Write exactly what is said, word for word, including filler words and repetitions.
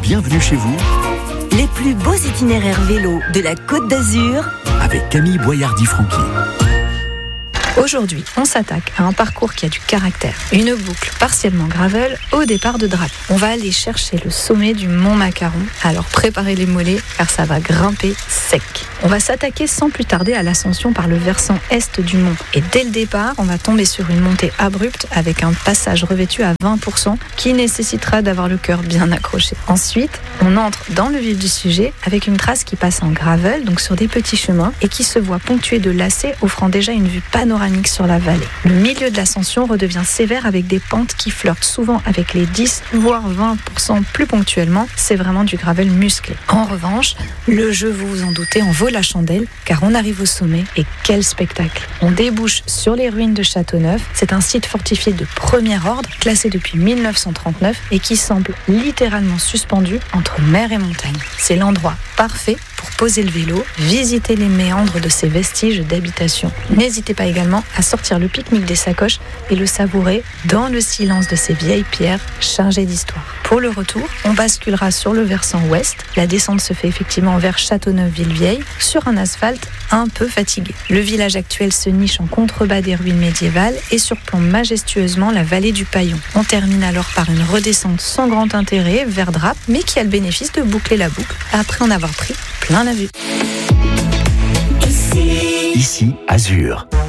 bienvenue chez vous Les plus beaux itinéraires vélo de la Côte d'Azur avec Camille Boyardi-Franqui. Aujourd'hui, on s'attaque à un parcours qui a du caractère. Une boucle partiellement gravel au départ de Draps. On va aller chercher le sommet du Mont Macaron, alors préparez les mollets car ça va grimper sec. On va s'attaquer sans plus tarder à l'ascension par le versant est du mont. Et dès le départ, on va tomber sur une montée abrupte avec un passage revêtu à vingt pour cent qui nécessitera d'avoir le cœur bien accroché. Ensuite, on entre dans le vif du sujet avec une trace qui passe en gravel, donc sur des petits chemins, et qui se voit ponctuée de lacets offrant déjà une vue panoramique sur la vallée. Le milieu de l'ascension redevient sévère avec des pentes qui flirtent souvent avec les dix voire vingt pour cent plus ponctuellement. C'est vraiment du gravel musclé. En revanche, le jeu, vous vous en doutez, en vaut la chandelle car on arrive au sommet et quel spectacle. On débouche sur les ruines de Châteauneuf. C'est un site fortifié de premier ordre, classé depuis mille neuf cent trente-neuf et qui semble littéralement suspendu entre mer et montagne. C'est l'endroit parfait pour poser le vélo, visiter les méandres de ces vestiges d'habitation. N'hésitez pas également à sortir le pique-nique des sacoches et le savourer dans le silence de ces vieilles pierres chargées d'histoire. Pour le retour, on basculera sur le versant ouest. La descente se fait effectivement vers Châteauneuf-Ville-Vieille sur un asphalte un peu fatigué. Le village actuel se niche en contrebas des ruines médiévales et surplombe majestueusement la vallée du Paillon. On termine alors par une redescente sans grand intérêt vers Draps, mais qui a le bénéfice de boucler la boucle après en avoir pris plein la vue. Ici, Azur.